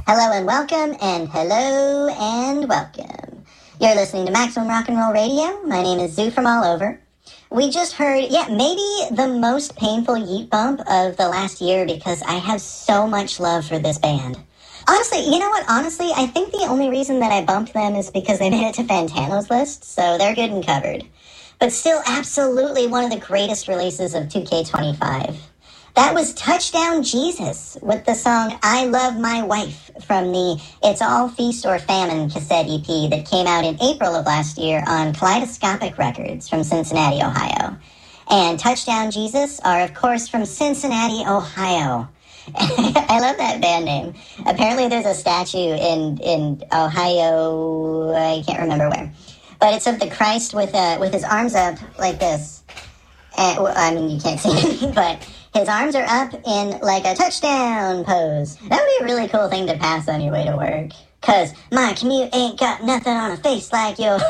Hello and welcome, and hello and welcome. You're listening to Maximum Rock and Roll Radio. My name is Zoo from all over. We just heard, maybe the most painful yeet bump of the last year because I have so much love for this band. Honestly, you know what? Honestly, I think the only reason that I bumped them is because they made it to Fantano's list, so they're good and covered. But still, absolutely one of the greatest releases of 2K25. That was Touchdown Jesus with the song I Love My Wife from the It's All Feast or Famine cassette EP that came out in April of last year on Kaleidoscopic Records from Cincinnati, Ohio. And Touchdown Jesus are, of course, from Cincinnati, Ohio. I love that band name. Apparently there's a statue in Ohio, I can't remember where. But it's of the Christ with his arms up like this. And, I mean, you can't see anything, but his arms are up in like a touchdown pose. That would be a really cool thing to pass on your way to work. 'Cause my commute ain't got nothing on a face like yours.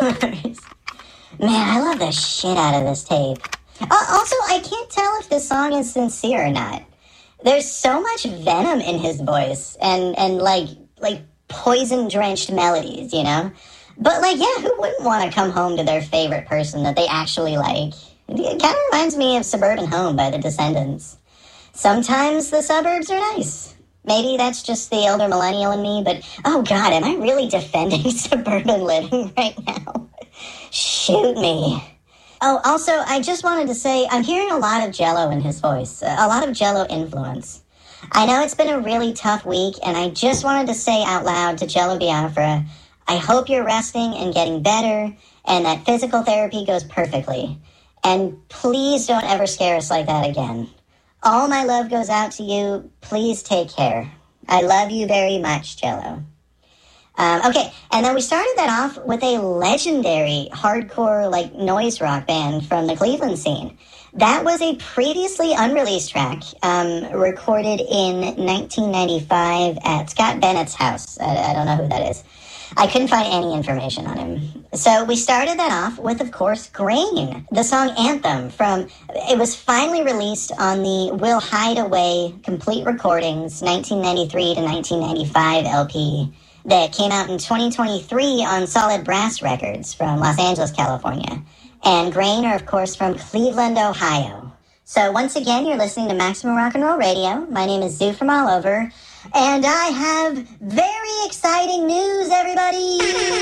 Man, I love the shit out of this tape. Also, I can't tell if this song is sincere or not. There's so much venom in his voice and like poison-drenched melodies, you know? But like, yeah, who wouldn't want to come home to their favorite person that they actually like? It kind of reminds me of Suburban Home by the Descendants. Sometimes the suburbs are nice. Maybe that's just the elder millennial in me, but oh god, am I really defending suburban living right now? Shoot me. Oh, also, I just wanted to say, I'm hearing a lot of Jello in his voice, a lot of Jello influence. I know it's been a really tough week, and I just wanted to say out loud to Jello Biafra, I hope you're resting and getting better, and that physical therapy goes perfectly. And please don't ever scare us like that again. All my love goes out to you. Please take care. I love you very much, Jello. Okay, and then we started that off with a legendary hardcore, like, noise rock band from the Cleveland scene. That was a previously unreleased track, recorded in 1995 at Scott Bennett's house. I don't know who that is. I couldn't find any information on him. So we started that off with, of course, Grain, the song Anthem it was finally released on the We'll Hide Away Complete Recordings 1993 to 1995 LP that came out in 2023 on Solid Brass Records from Los Angeles, California. And Grain are, of course, from Cleveland, Ohio. So once again, you're listening to Maximum Rock and Roll Radio. My name is Zoo from all over. And I have very exciting news, everybody!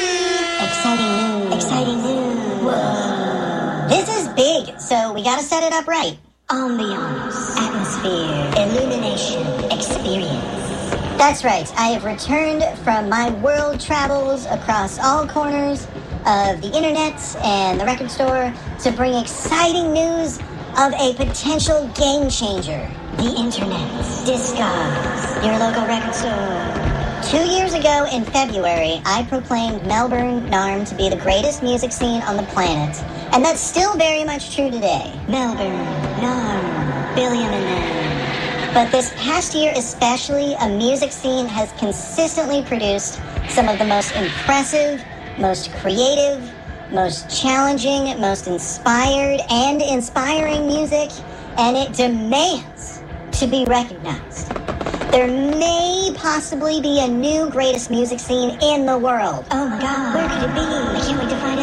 Exciting news. Whoa. This is big, so we gotta set it up right. Ambiance, atmosphere, illumination, experience. That's right, I have returned from my world travels across all corners of the internet and the record store to bring exciting news of a potential game changer. The internet. Discogs. Your local record store. 2 years ago in February, I proclaimed Melbourne, NARM to be the greatest music scene on the planet. And that's still very much true today. Melbourne, NARM, billion in them. But this past year especially, a music scene has consistently produced some of the most impressive, most creative, most challenging, most inspired, and inspiring music. And it demands to be recognized. There may possibly be a new greatest music scene in the world. Oh my god, where could it be? I can't wait to find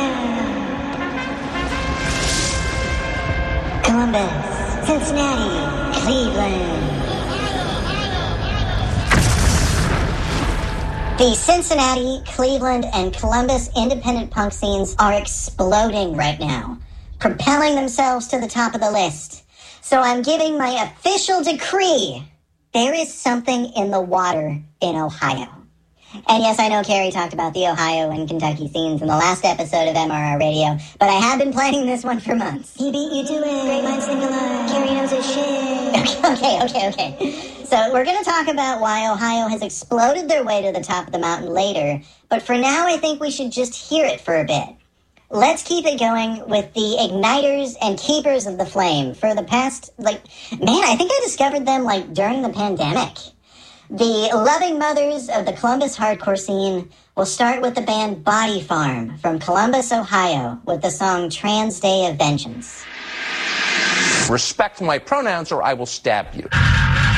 out. Columbus, Cincinnati, Cleveland. The Cincinnati, Cleveland, and Columbus independent punk scenes are exploding right now, propelling themselves to the top of the list. So I'm giving my official decree. There is something in the water in Ohio. And yes, I know Carrie talked about the Ohio and Kentucky scenes in the last episode of MRR Radio, but I have been planning this one for months. He beat you to it. Great minds think alike. Carrie knows his shit. Okay. So we're going to talk about why Ohio has exploded their way to the top of the mountain later, but for now I think we should just hear it for a bit. Let's keep it going with the igniters and keepers of the flame for the past, I think I discovered them, during the pandemic. The loving mothers of the Columbus hardcore scene will start with the band Body Farm from Columbus, Ohio, with the song Trans Day of Vengeance. Respect my pronouns or I will stab you.